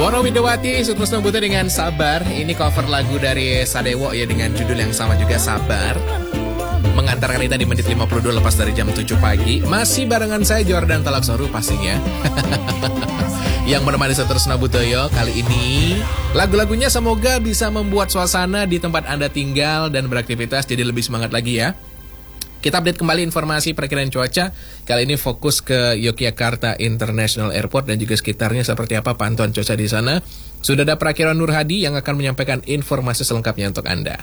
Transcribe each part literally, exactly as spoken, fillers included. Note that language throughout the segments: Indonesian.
Mono Widowati, Sutrisno Buta dengan Sabar. Ini cover lagu dari Sadewo ya, dengan judul yang sama juga, Sabar. Mengantarkan kita di menit lima puluh dua lepas dari jam tujuh pagi. Masih barengan saya Jordan Talaksoru pastinya. Yang menemani Sutrisno Butoyo kali ini. Lagu-lagunya semoga bisa membuat suasana di tempat Anda tinggal dan beraktivitas jadi lebih semangat lagi ya. Kita update kembali informasi perkiraan cuaca. Kali ini fokus ke Yogyakarta International Airport dan juga sekitarnya, seperti apa pantauan cuaca di sana. Sudah ada Prakirawan Nur Hadi yang akan menyampaikan informasi selengkapnya untuk Anda.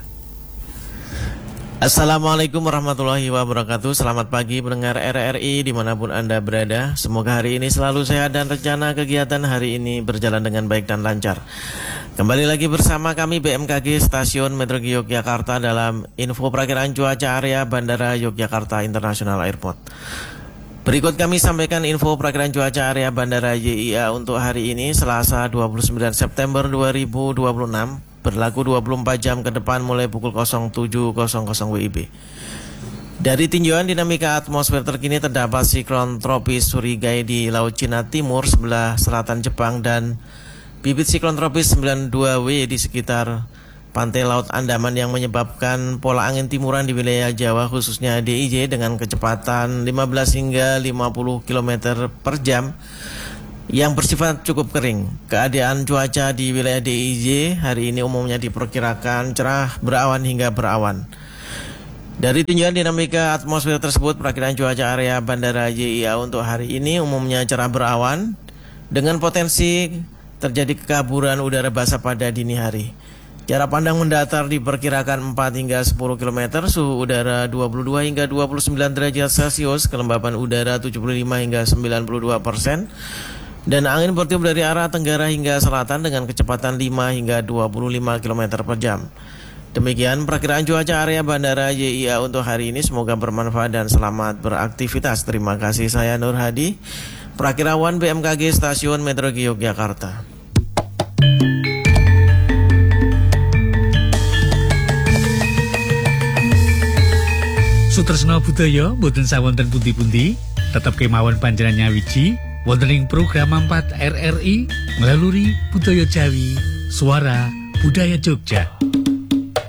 Assalamualaikum warahmatullahi wabarakatuh. Selamat pagi pendengar R R I dimanapun Anda berada. Semoga hari ini selalu sehat dan rencana kegiatan hari ini berjalan dengan baik dan lancar. Kembali lagi bersama kami B M K G Stasiun Meteorologi Yogyakarta dalam info perakiraan cuaca area Bandara Yogyakarta International Airport. Berikut kami sampaikan info perakiraan cuaca area Bandara Y I A untuk hari ini Selasa dua puluh sembilan September dua ribu dua puluh enam. Berlaku dua puluh empat jam ke depan mulai pukul nol tujuh nol nol W I B. Dari tinjauan dinamika atmosfer terkini terdapat siklon tropis Surigai di Laut Cina Timur sebelah selatan Jepang dan bibit siklon tropis sembilan puluh dua W di sekitar pantai Laut Andaman yang menyebabkan pola angin timuran di wilayah Jawa khususnya D I J dengan kecepatan lima belas hingga lima puluh kilometer per jam yang bersifat cukup kering. Keadaan cuaca di wilayah D I J hari ini umumnya diperkirakan cerah, berawan hingga berawan. Dari tinjauan dinamika atmosfer tersebut, perakiraan cuaca area Bandara Y I A untuk hari ini umumnya cerah berawan dengan potensi terjadi kekaburan udara basah pada dini hari. Jarak pandang mendatar diperkirakan empat hingga sepuluh kilometer, suhu udara dua puluh dua hingga dua puluh sembilan derajat Celcius, kelembapan udara tujuh puluh lima hingga sembilan puluh dua persen. Dan angin bertiup dari arah tenggara hingga selatan dengan kecepatan lima hingga dua puluh lima kilometer per jam. Demikian perakiraan cuaca area Bandara Y I A untuk hari ini. Semoga bermanfaat dan selamat beraktivitas. Terima kasih, saya Nur Hadi, Prakirawan B M K G Stasiun Meteorologi Yogyakarta. Sutrisno Butoyo boten sawonten pundi-pundi, tetap kemawon panjenengan wiji wonten ing program empat R R I melalui Budaya Jawi, Suara Budaya Jogja.